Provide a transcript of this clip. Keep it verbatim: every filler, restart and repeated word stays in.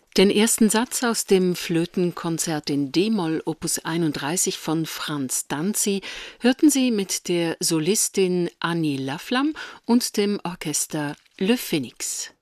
Den ersten Satz aus dem Flötenkonzert in d-Moll Opus einunddreißig von Franz Danzi hörten Sie mit der Solistin Annie Laflamme und dem Orchester Le Phénix.